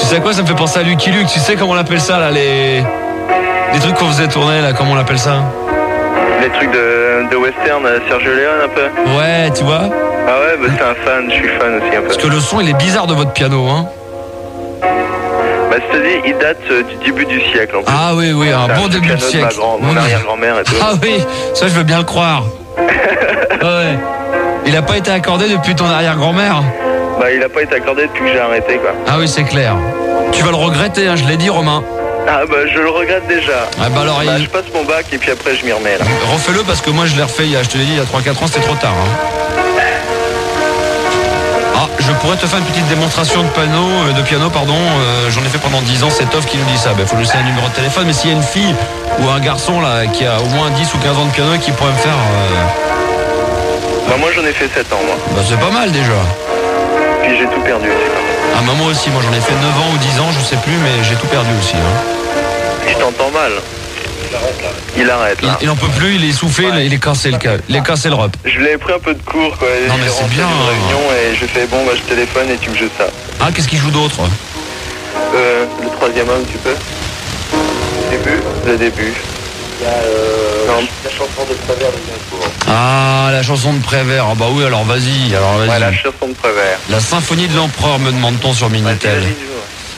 sais à quoi ça me fait penser à Lucky Luke. Tu sais comment on appelle ça là, les trucs qu'on faisait tourner là, comment on appelle ça? Les trucs de western, Sergio Leone un peu. Ouais, tu vois. Ah ouais, bah c'est un fan, je suis fan aussi un peu. Parce que le son il est bizarre de votre piano, hein. Bah je te dis, il date du début du siècle en plus. Ah oui, un bon début de siècle. Mon arrière-grand-mère et tout. Ah oui, ça je veux bien le croire. Ouais. Il a pas été accordé depuis ton arrière-grand-mère? Bah il a pas été accordé depuis que j'ai arrêté quoi. Ah oui, c'est clair. Tu vas le regretter, hein, je l'ai dit, Romain. Ah bah je le regrette déjà. Ah bah alors je passe mon bac et puis après je m'y remets là. Refais-le parce que moi je l'ai refait je te l'ai dit il y a 3-4 ans, c'était trop tard. Hein. Ah, je pourrais te faire une petite démonstration de piano, pardon. J'en ai fait pendant 10 ans, c'est Toff qui nous dit ça. Faut lui laisser un numéro de téléphone, mais s'il y a une fille ou un garçon là qui a au moins 10 ou 15 ans de piano et qui pourrait me faire... Bah moi j'en ai fait 7 ans moi. Bah c'est pas mal déjà. Puis j'ai tout perdu aussi. Ah bah moi aussi, moi j'en ai fait 9 ans ou 10 ans, je sais plus, mais j'ai tout perdu aussi. Hein. Je t'entends mal. Il arrête là. Il en peut plus, il est essoufflé, ouais. Il est cassé le rep. Je l'ai pris un peu de cours quoi. Non mais c'est bien. Réunion et je fais bon bah je téléphone et tu me joues ça. Ah qu'est-ce qu'il joue d'autre? Le troisième homme tu peux. Le début. Il y a la chanson de Prévert de Gainsbourg. Ah la chanson de Prévert. Ah bah oui alors vas-y. Ouais la chanson de Prévert. La symphonie de l'empereur me demande-t-on sur Minitel.